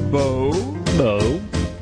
Bo. Bo.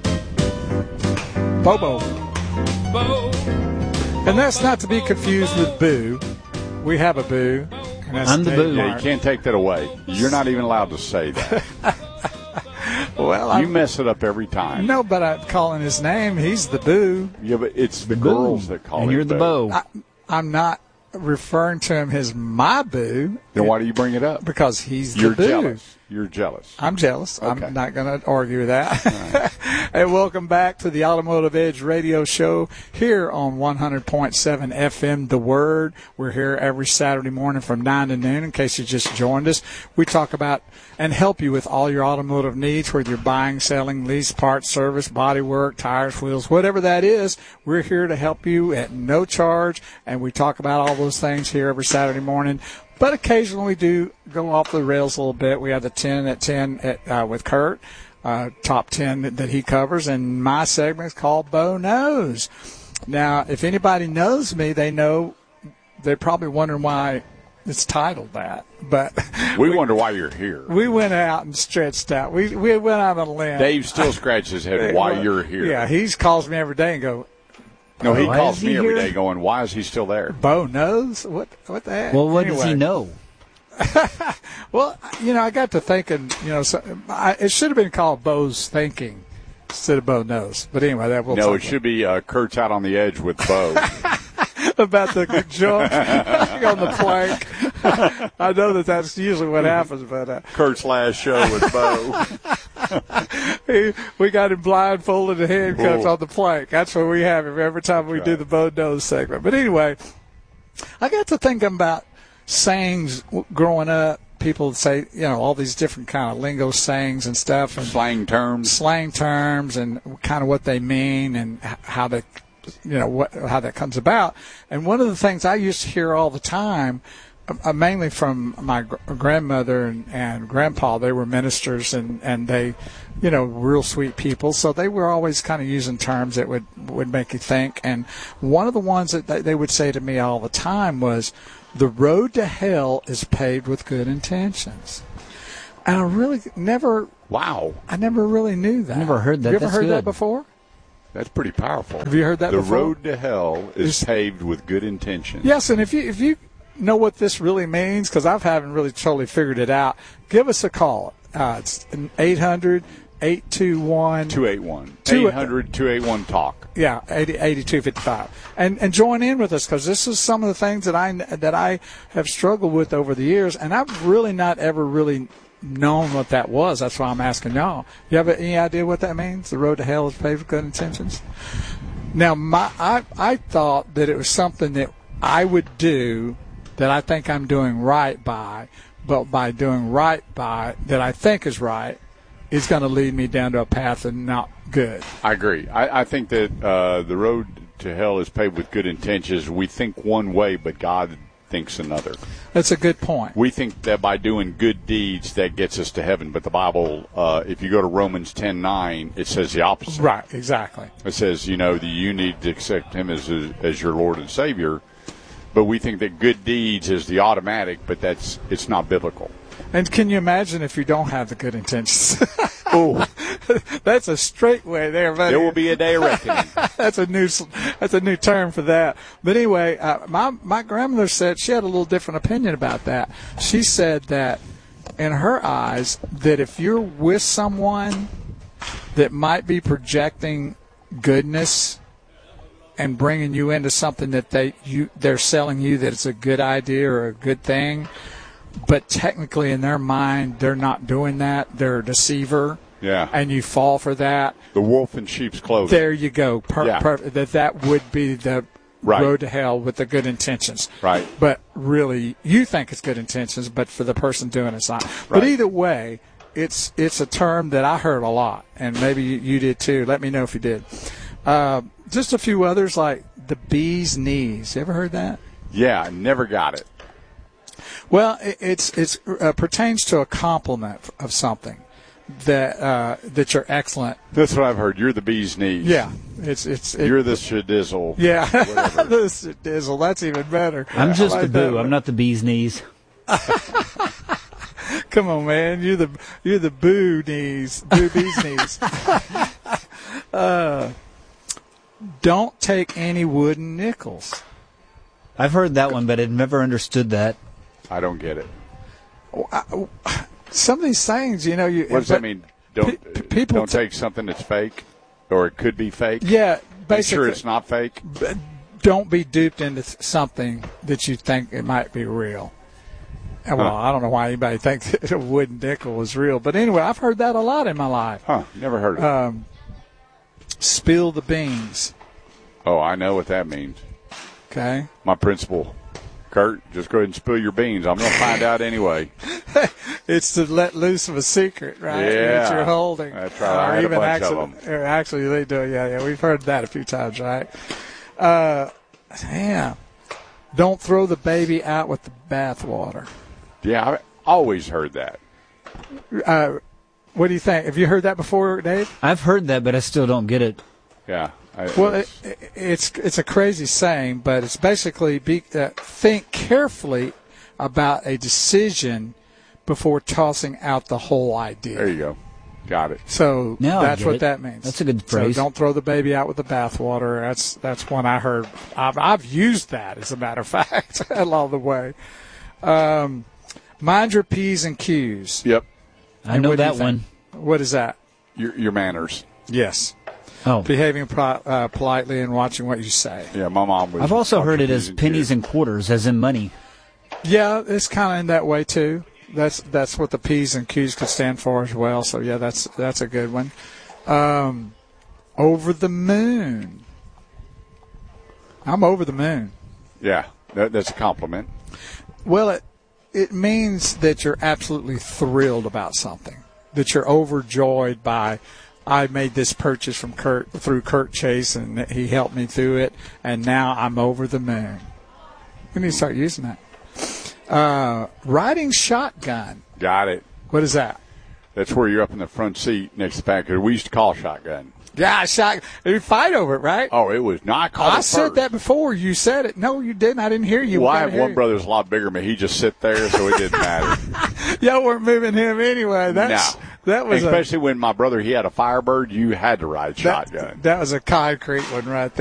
Bobo. Bo. And that's not to be confused with Boo. We have a Boo. And that's I'm the Boo. Yeah, you can't take that away. You're not even allowed to say that. Well, you mess it up every time. No, but I'm calling his name. He's the Boo. Yeah, but it's the girls that call him. And you're the Bo. I'm not referring to him as my Boo. Then why do you bring it up? Because he's You're the Boo. jealous. You're jealous. I'm jealous. Okay. I'm not going to argue with that. Right. And welcome back to the Automotive Edge radio show here on 100.7 FM, The Word. We're here every Saturday morning from 9 to noon in case you just joined us. We talk about and help you with all your automotive needs, whether you're buying, selling, lease, parts, service, body work, tires, wheels, whatever that is. We're here to help you at no charge, and we talk about all those things here every Saturday morning. But occasionally we do go off the rails a little bit. We have the 10 at 10 with Kurt, top 10 that he covers, and my segment is called Bo Knows. Now, if anybody knows me, they're probably wondering why it's titled that. But we wonder why you're here. We went out and stretched out. We went out on a limb. Dave still scratches his head why you're here. Yeah, he calls me every day and go. No, he calls me every day going, why is he still there? Bo knows? What the heck? Well, what does he know? Well, I got to thinking, it should have been called Bo's Thinking instead of Bo Knows. But anyway, that will. No, it should be Kurt's Out on the Edge with Bo. About the jump on the plank. I know that's usually what happens, but Kurt's last show with Bo. We got him blindfolded and handcuffs on the plank. That's where we have him every time we do the Bo Knows segment. But anyway, I got to thinking about sayings growing up. People say, all these different kind of lingo sayings and stuff, and slang terms, and kind of what they mean and how they. How that comes about. And one of the things I used to hear all the time, mainly from my grandmother and grandpa, they were ministers and they, real sweet people. So they were always kind of using terms that would make you think. And one of the ones that they would say to me all the time was, the road to hell is paved with good intentions. And I really never. Wow. I never really knew that. Never heard that. You ever heard that before? That's pretty powerful. Have you heard that before? The road to hell is paved with good intentions. Yes, and if you know what this really means, because I haven't really totally figured it out, give us a call. It's 800-821-281. 800-281-TALK. Yeah, 8255. And join in with us, because this is some of the things that I have struggled with over the years, and I've really not ever really known what that was. That's why I'm asking y'all. You have any idea what that means? The road to hell is paved with good intentions? Now, I thought that it was something that I would do that I think I'm doing right by, but by doing right by that I think is right is going to lead me down to a path that's not good. I agree. I think that the road to hell is paved with good intentions. We think one way, but God thinks another. That's a good point. We think that by doing good deeds that gets us to heaven, but the Bible, if you go to Romans 10:9, it says the opposite. Right, exactly. It says, that you need to accept Him as your Lord and Savior, but we think that good deeds is the automatic, but it's not biblical. And can you imagine if you don't have the good intentions? Oh, that's a straight way there, buddy. There will be a day of reckoning. That's a new term for that. But anyway, my grandmother said she had a little different opinion about that. She said that in her eyes, that if you're with someone that might be projecting goodness and bringing you into something that they're selling you that it's a good idea or a good thing, but technically in their mind they're not doing that, they're a deceiver. Yeah. And you fall for that. The wolf in sheep's clothing. There you go. That would be the road to hell with the good intentions. Right. But really, you think it's good intentions, but for the person doing it's not. Right. But either way, it's a term that I heard a lot, and maybe you did too. Let me know if you did. Just a few others like the bee's knees. You ever heard that? Yeah, I never got it. Well, it pertains to a compliment of something that you're excellent. That's what I've heard. You're the bee's knees. Yeah, you're the shadizzle. Yeah, the shadizzle. That's even better. I'm just the boo. I'm not the bee's knees. Come on, man. You're the boo bees knees. Don't take any wooden nickels. I've heard that one, but I've never understood that. I don't get it. Some of these things, you know, What does that mean? Don't take something that's fake, or it could be fake. Yeah, Make basically. sure it's not fake. Don't be duped into something that you think it might be real. Well, I don't know why anybody thinks that a wooden nickel is real, but anyway, I've heard that a lot in my life. Huh? Never heard of it. Spill the beans. Oh, I know what that means. Okay. My principal, Kurt, just go ahead and spill your beans. I'm going to find out anyway. It's to let loose of a secret, right? Yeah. That you're holding. That's right. I had a bunch of them. Actually, they do. Yeah. We've heard that a few times, right? Damn. Don't throw the baby out with the bathwater. Yeah, I've always heard that. What do you think? Have you heard that before, Dave? I've heard that, but I still don't get it. Yeah. It's a crazy saying, but it's basically think carefully about a decision before tossing out the whole idea. There you go. Got it. So Now that's what that means. That's a good phrase. So don't throw the baby out with the bathwater. That's one I heard. I've used that, as a matter of fact, along the way. Mind your P's and Q's. Yep. I know that one. What is that? Your manners. Yes. Oh. Behaving politely and watching what you say. Yeah, my mom was. I've also heard it P's as pennies and quarters, as in money. Yeah, it's kind of in that way too. That's what the P's and Q's could stand for as well. So yeah, that's a good one. Over the moon. I'm over the moon. Yeah, that's a compliment. Well, it means that you're absolutely thrilled about something. That you're overjoyed by. I made this purchase through Kurt Chase, and he helped me through it, and now I'm over the moon. We need to start using that. Riding shotgun. Got it. What is that? That's where you're up in the front seat next to the back. We used to call shotgun. Yeah, shotgun. We fight over it, right? Oh, it was not. I called it I said first. that before. You said it. No, you didn't. I didn't hear you. Well, I have one brother that's a lot bigger than me. He just sit there, so it didn't matter. Y'all weren't moving him anyway. That was especially when my brother, he had a Firebird, you had to ride shotgun. That was a concrete one right there.